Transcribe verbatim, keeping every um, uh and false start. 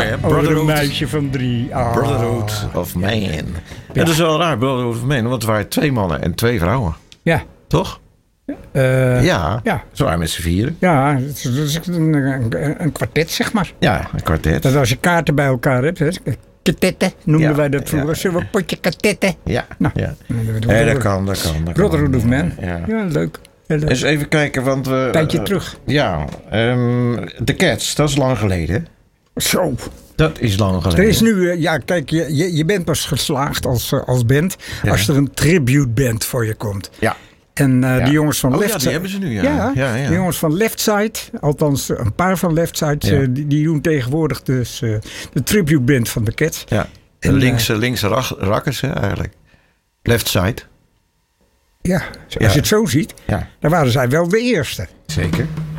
ja. Over Brotherhood. een meisje van drie. Ah. Brotherhood of Man. Ja. Dat is wel raar, Brotherhood of Man. Want het waren twee mannen en twee vrouwen. Ja. Toch? Uh, ja. ja. Ze waren met z'n vieren. Ja, het is een, een, een kwartet, zeg maar. Ja, een kwartet. Dat als je kaarten bij elkaar hebt... Hè, katetten noemden ja, wij dat vroeger. Ja, ja. Zullen we een potje katetten? Ja, nou, ja. ja dat kan, dat kan. Dat Brotherhood of Man. Ja, ja leuk. leuk. Eens even kijken, want we... Een tijdje uh, terug. Ja, um, The Cats, dat is lang geleden. Zo. Dat is lang geleden. Er is nu, uh, ja kijk, je, je, je bent pas geslaagd als, uh, als band... Ja. als er een tribute band voor je komt. Ja. En uh, ja. die jongens van oh, Left ja, Side... die hebben ze nu, ja. Ja, ja, ja. die jongens van Left Side, althans een paar van Left Side... Ja. Uh, die, die doen tegenwoordig dus uh, de tribute band van The Cats. Ja, de en, linkse, uh, linkse rak, rakkers hè, eigenlijk. Left Side. Ja, als ja. je het zo ziet, ja. dan waren zij wel de eerste. Zeker.